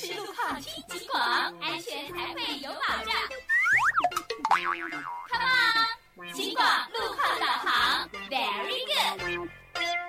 时路况听警广，安全才会有保障。Come on， 警广路况。